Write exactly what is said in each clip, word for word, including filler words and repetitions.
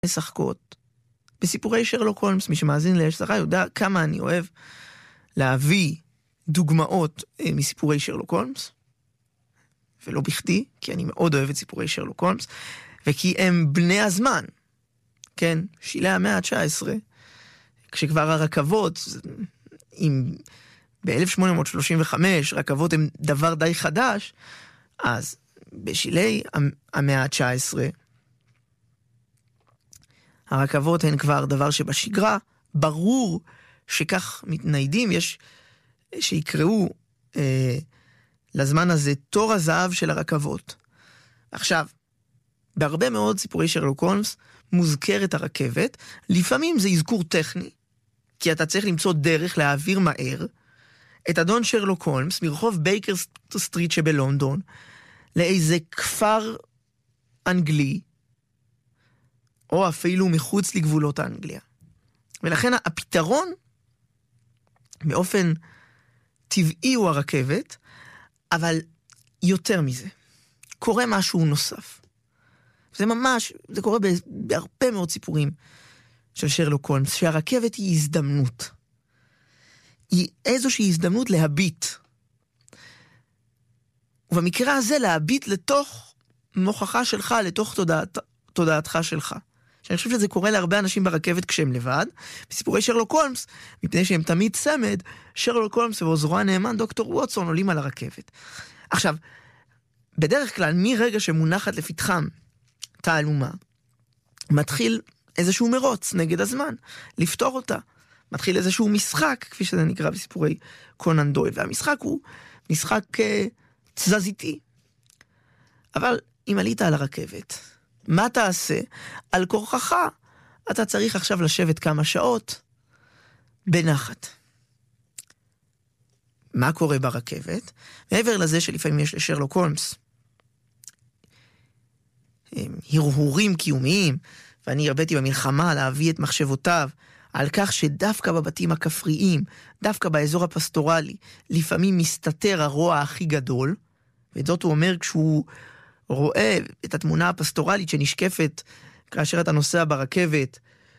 משחקות בסיפורי שרלוק הולמס. מי שמאזין לאש זרה יודע כמה אני אוהב להביא דוגמאות מסיפורי שרלוק הולמס, ולא בכדי, כי אני מאוד אוהב את סיפורי שרלוק הולמס, וכי הם בני הזמן, כן, שילי המאה ה-תשע עשרה, כשכבר הרכבות, אם ב-אלף שמונה מאות שלושים וחמש רכבות הם דבר די חדש, אז בשילי המאה ה-תשע עשרה, הרכבות הן כבר דבר שבשגרה, ברור שכך מתניידים, יש שיקראו אה, לזמן הזה תור הזהב של הרכבות. עכשיו, בהרבה מאוד סיפורי שרלוק הולמס מוזכרת הרכבת, לפעמים זה אזכור טכני, כי אתה צריך למצוא דרך להעביר מהר את אדון שרלוק הולמס מרחוב בייקר סטריט שבלונדון לאיזה כפר אנגלי, או אפילו מחוץ לגבולות האנגליה. ולכן הפתרון באופן טבעי הוא הרכבת, אבל יותר מזה, קורה משהו נוסף. זה ממש, זה קורה בהרבה מאוד סיפורים של שרלוק הולמס, שהרכבת היא הזדמנות. היא איזושהי הזדמנות להביט. ובמקרה הזה להביט לתוך מוכחה שלך, לתוך תודעת, תודעתך שלך. שאני חושב שזה קורה להרבה אנשים ברכבת כשהם לבד. בסיפורי שרלוק הולמס, מפני שהם תמיד צמד, שרלוק הולמס ועוזרו הנאמן דוקטור ווטסון עולים על הרכבת. עכשיו, בדרך כלל, מרגע שמונחת לפתחם תעלומה, מתחיל איזשהו מרוץ נגד הזמן, לפתור אותה. מתחיל איזשהו משחק, כפי שזה נקרא בסיפורי קונן דויל, והמשחק הוא משחק uh, תזזיתי. אבל אם עלית על הרכבת, מה תעשה? על כורחך, אתה צריך עכשיו לשבת כמה שעות בנחת. מה קורה ברכבת? מעבר לזה שלפעמים יש לשרלוק הולמס הרהורים קיומיים, ואני הרביתי במלחמה להביא את מחשבותיו על כך שדווקא בבתים הכפריים, דווקא באזור הפסטורלי, לפעמים מסתתר הרוע הכי גדול, ואת זאת הוא אומר כשהוא רואה את התמונה הפסטורלית שנשקפת כאשר אתה נוסע ברכבת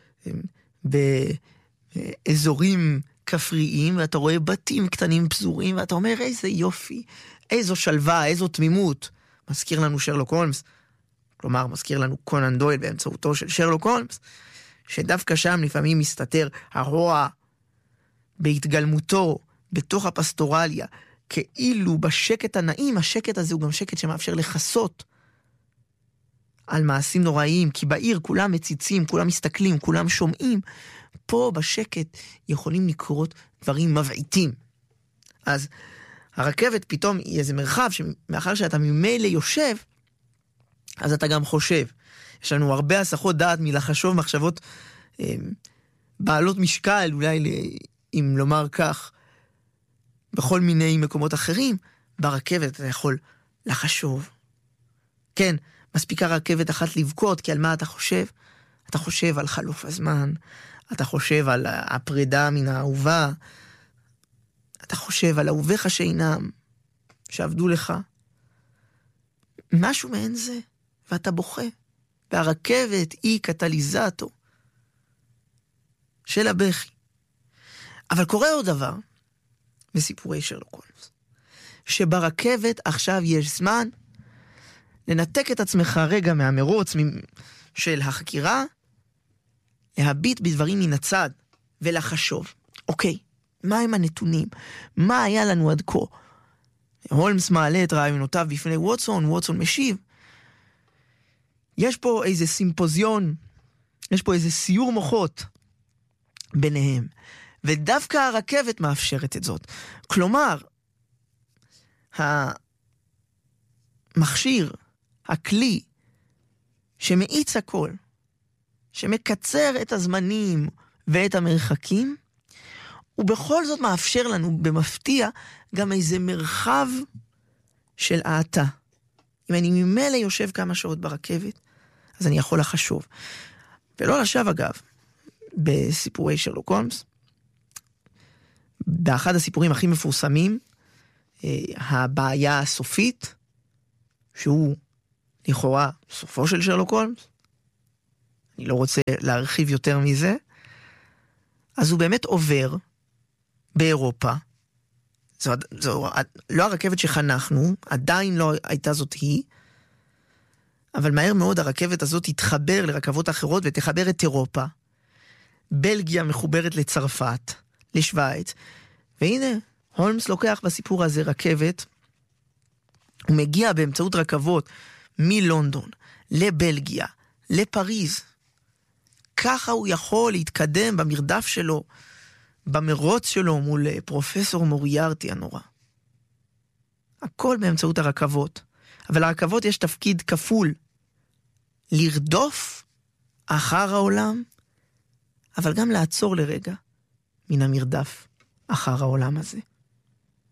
באזורים כפריים, ואתה רואה בתים קטנים פזורים, ואתה אומר איזה יופי, איזו שלווה, איזו תמימות. מזכיר לנו שרלוק הולמס, כלומר מזכיר לנו קונן דויל באמצעותו של שרלוק הולמס, שדווקא שם לפעמים מסתתר הרוע בהתגלמותו בתוך הפסטורליה, כאילו בשקט הנעים. השקט הזה הוא גם שקט שמאפשר לחסות על מעשים נוראיים, כי בעיר כולם מציצים, כולם מסתכלים, כולם שומעים. פה בשקט יכולים לקרות דברים מבעיתים. אז הרכבת פתאום היא איזה מרחב שמאחר שאתה ממילא יושב, אז אתה גם חושב. יש לנו הרבה הסחות דעת מלחשוב מחשבות אה, בעלות משקל, אולי אם לומר כך, בכל מיני מקומות אחרים. ברכבת אתה יכול לחשוב. כן, מספיקה רכבת אחת לבכות, כי על מה אתה חושב? אתה חושב על חלוף הזמן, אתה חושב על הפרידה מן האהובה, אתה חושב על אהוביך שאינם, שעבדו לך. משהו מעין זה, ואתה בוכה. והרכבת היא קטליזטור של הבכי. אבל קורה עוד דבר בסיפורי שרלוק הולמס, שברכבת עכשיו יש זמן לנתק את עצמך רגע מהמרוץ של החקירה, להביט בדברים מן הצד ולחשוב, אוקיי, מה הם הנתונים? מה היה לנו עד כה? הולמס מעלה את רעיונותיו בפני ווטסון, ווטסון משיב. יש פה איזה סימפוזיון, יש פה איזה סיור מוחות ביניהם, ודווקא הרכבת מאפשרת את זאת. כלומר, המכשיר, הכלי, שמאיץ הכל, שמקצר את הזמנים ואת המרחקים, ובכל זאת מאפשר לנו במפתיע גם איזה מרחב של העתה. אם אני ממילא יושב כמה שעות ברכבת, אז אני יכול לחשוב. ולא לשווא אגב, בסיפורי שרלוק הולמס, באחד הסיפורים הכי מפורסמים, הבעיה הסופית, שהוא לכאורה סופו של שרלוק הולמס, אני לא רוצה להרחיב יותר מזה. אז הוא באמת עובר באירופה, זו, זו לא הרכבת שחנכנו, עדיין לא הייתה זאת היא, אבל מהר מאוד הרכבת הזאת תתחבר לרכבות אחרות ותחבר את אירופה. בלגיה מחוברת לצרפת, לשוויץ, והנה, הולמס לוקח בסיפור הזה רכבת, הוא מגיע באמצעות רכבות מלונדון לבלגיה, לפריז. ככה הוא יכול להתקדם במרדף שלו, במרוץ שלו מול פרופסור מוריארטי הנורא. הכל באמצעות הרכבות. אבל לרכבות יש תפקיד כפול. לרדוף אחר העולם, אבל גם לעצור לרגע מן המרדף אחר העולם הזה.